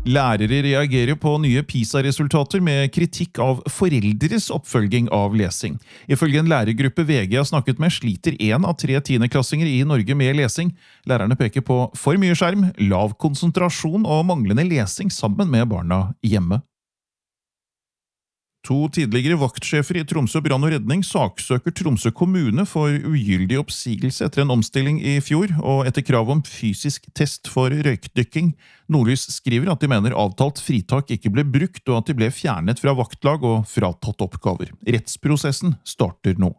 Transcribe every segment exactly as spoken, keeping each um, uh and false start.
Lærere reagerer på nye PISA-resultater med kritikk av foreldres oppfølging av lesing. Ifølge en lærergruppe V G har snakket med sliter en av tre tiendeklassinger i Norge med lesing. Lærerne peker på for mye skjerm, lav konsentrasjon og manglende lesing sammen med barna hjemme. To tidligere vaktsjefer i Tromsø brann og redning saksøker Tromsø kommune for ugyldig oppsigelse etter en omstilling i fjor, og etter krav om fysisk test for røykdykking. Nordlys skriver at de mener avtalt fritak ikke ble brukt, og at de ble fjernet fra vaktlag og fratatt oppgaver. Rettsprosessen starter nå.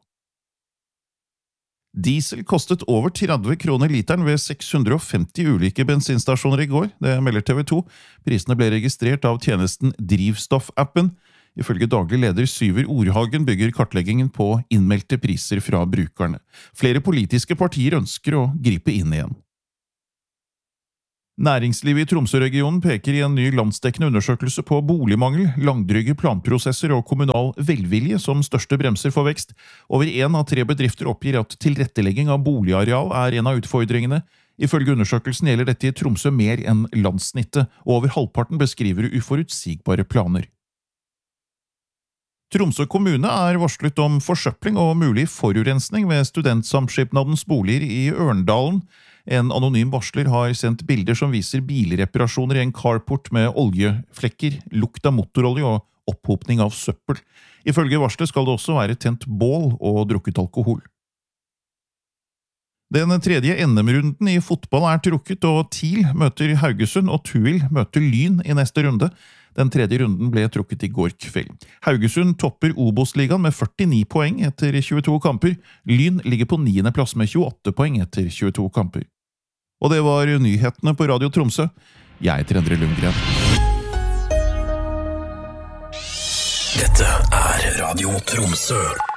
Diesel kostet over tretti kroner literen ved seks hundre og femti ulike bensinstasjoner i går, det melder T V to. Prisene ble registrert av tjenesten Drivstoff-appen. Ifølge daglig leder Syver Orhagen bygger kartleggingen på innmeldte priser fra brukerne. Flere politiske partier ønsker å gripe inn igjen. Næringslivet i Tromsø-regionen peker i en ny landsdekkende undersøkelse på boligmangel, langdryge planprosesser og kommunal velvilje som største bremser for vekst. Over en av tre bedrifter oppgir at tilrettelegging av boligareal er en av utfordringene. Ifølge undersøkelsen gjelder dette i Tromsø mer enn landssnittet, og over halvparten beskriver uforutsigbare planer. Tromsø kommune er varslet om forsøpling og mulig forurensning ved studentsamskipnadens boliger i Ørndalen. En anonym varsler har sendt bilder som viser bilreparasjoner i en carport med oljeflekker, lukt av motorolje og opphopning av søppel. Ifølge varslet skal det også være tent bål og drukket alkohol. Den tredje N M-runden i fotball er trukket, og TIL møter Haugesund og Tuil møter Lyn i neste runde. Den tredje runden ble trukket i går kveld. Haugesund topper Obos-ligaen med førtini poeng etter tjueto kamper. Lyn ligger på niende plass med tjueåtte poeng etter tjueto kamper. Og det var nyhetene på Radio Tromsø. Jeg heter Endre Lundgren. Dette er Radio Tromsø.